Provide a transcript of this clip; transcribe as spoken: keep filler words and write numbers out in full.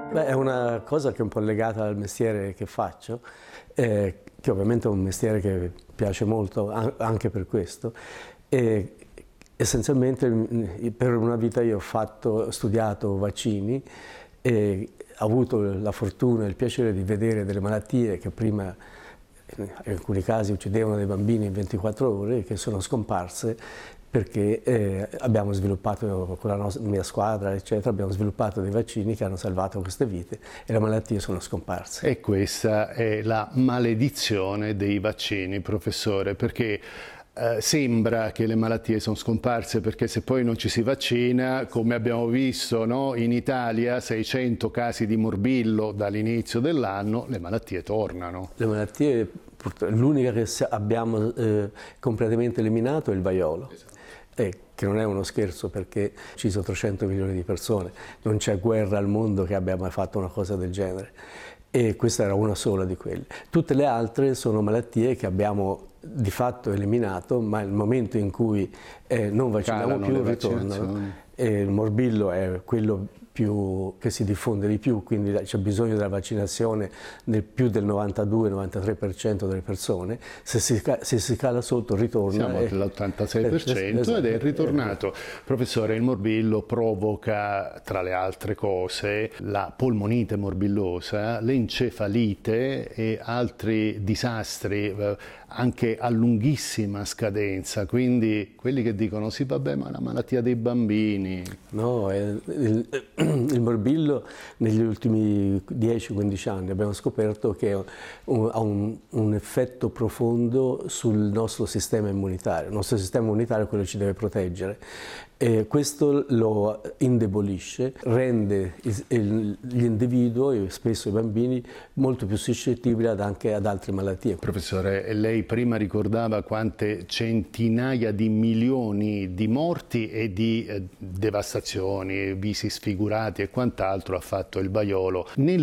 Beh, è una cosa che è un po' legata al mestiere che faccio, eh, che ovviamente è un mestiere che piace molto anche per questo. E essenzialmente per una vita io ho fatto, ho studiato vaccini e ho avuto la fortuna e il piacere di vedere delle malattie che prima in alcuni casi uccidevano dei bambini in ventiquattro ore e che sono scomparse perché eh, abbiamo sviluppato, con la nostra, mia squadra, eccetera, abbiamo sviluppato dei vaccini che hanno salvato queste vite e le malattie sono scomparse. E questa è la maledizione dei vaccini, professore, perché eh, sembra che le malattie sono scomparse perché se poi non ci si vaccina, come abbiamo visto, no? In Italia seicento casi di morbillo dall'inizio dell'anno, le malattie tornano. Le malattie, l'unica che abbiamo eh, completamente eliminato è il vaiolo. Esatto. Eh, che non è uno scherzo perché ha ucciso trecento milioni di persone, non c'è guerra al mondo che abbia mai fatto una cosa del genere e questa era una sola di quelle. Tutte le altre sono malattie che abbiamo di fatto eliminato, ma nel momento in cui eh, non vacciniamo più ritornano. E il morbillo è quello più, che si diffonde di più, quindi c'è bisogno della vaccinazione nel più del novantadue novantatré per cento delle persone. Se si, se si cala sotto ritorna. Siamo all'ottantasei per cento esatto. Ed è ritornato. Professore, il morbillo provoca, tra le altre cose, la polmonite morbillosa, l'encefalite e altri disastri anche a lunghissima scadenza, quindi quelli che dicono sì vabbè ma la malattia dei bambini. No, è il, il morbillo negli ultimi dieci quindici anni abbiamo scoperto che ha un, un effetto profondo sul nostro sistema immunitario. Il nostro sistema immunitario è quello che ci deve proteggere. E questo lo indebolisce, rende l'individuo, e spesso i bambini, molto più suscettibili ad anche ad altre malattie. Professore, lei prima ricordava quante centinaia di milioni di morti e di eh, devastazioni, visi sfigurati e quant'altro ha fatto il vaiolo. Nel